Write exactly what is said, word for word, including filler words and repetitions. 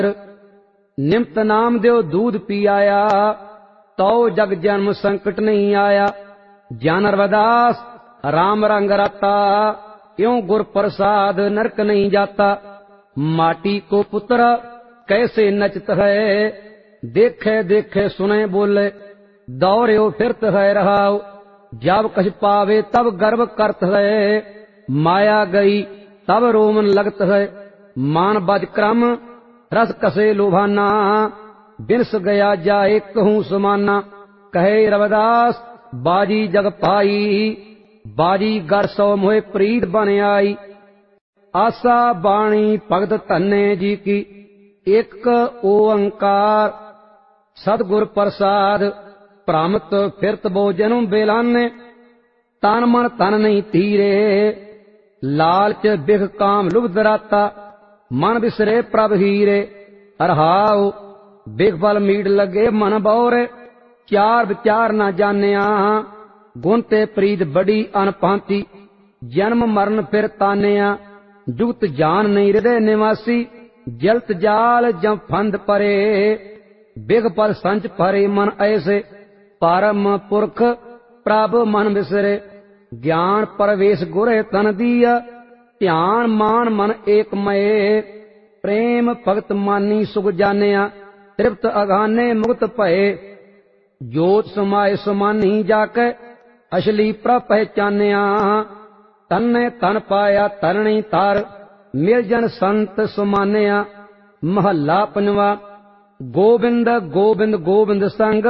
निमत नाम देव दूध पी आया, तो जग जन्म संकट नहीं आया। ज्ञान रविदास राम रंग राता, क्यों गुर प्रसाद नरक नहीं जाता। माटी को पुत्र कैसे नचत है, देखे देखे सुने बोले, दौड़ो फिरत है रहाओ। जब कछ पावे तब गर्व करत है, माया गई तब रोमन लगत है। मान बज क्रम रस कसे लोभाना, बिनस गया जाए कहूँ समाना। कहे रविदास बाजी जग पाई, बाजी गर सौ मोहे प्रीत बन आई। आशा बाणी भगत धन्ने जी की, एक ओंकार सतगुर प्रसाद। भ्रमत फिरत बो जन्म बेलाने, तन मन तन नहीं धीरे। लालच बिख काम लुभ दराता, मन बिसरे प्रभ हीरे। अरहाओ बिख बल मीट लगे मन बौरे, चार विचार न जानिया। गुण ते प्रीत बड़ी अनभांति, जन्म मरण फिर तानिया। जुगत जान नहीं हृदय निवासी, जलत जाल जम फंद परे। बिख बल संच भरे मन ऐसे, परम पुरख प्रभ मन बिसरे। ज्ञान परवेश गुरे तन दिया, ध्यान मान मन एक मये। प्रेम भगत मानी सुख जानिया, तृप्त अगाने मुक्त भये। जोत समाए समानी जाके, असली प्रभ पहचानिया। तन्ने तन पाया तरणी तार, मिल जन संत समानिया। महला पंजवा। गोबिंद गोबिंद गोबिंद संग,